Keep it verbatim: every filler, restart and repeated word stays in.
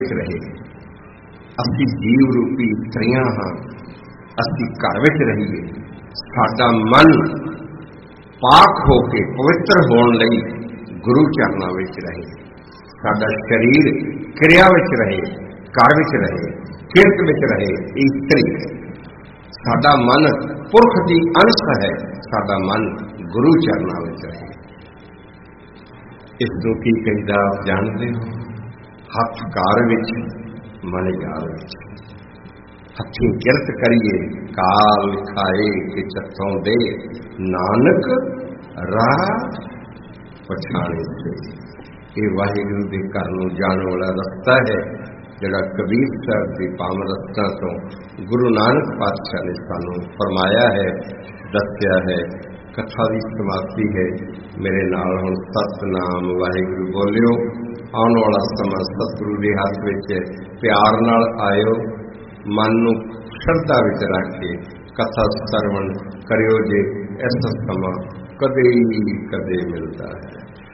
रहे। असी जीव रूपी इस्त्रियां हाँ, असी घर विच रहीए। साडा मन पाक होके पवित्र होने लई गुरु चरणों विच रहे। साडा शरीर क्रिया विच रहे, घर विच रहे, किरत विच रहे, इस्त्री है। साडा मन पुरख दी अंश है, साडा मन गुरु चरणों विच रहे। इसनूं की कहिंदा आप जानते हो? हथ कार विच मन यार विच। हथी किरत करिए काल लिखाए कि चथों दे, नानक राह पछाणे से। ये वाहिगुरू के घर नूं जाण वाला रस्ता है, जिहड़ा कबीर साहब की पावन रस्ता तो गुरु नानक पातशाह ने सानूं फरमाया है, दस्या है। कथा की समाप्ति है। मेरे नाल हुण सतनाम वाहिगुरू बोलियो। आने वाला समा सतगुरु के हाथ में प्यार नाल आयो, मन नूं श्रद्धा विच रख के कथा सरवण करियो जे। ऐसा समा कदे ही कदे मिलता है।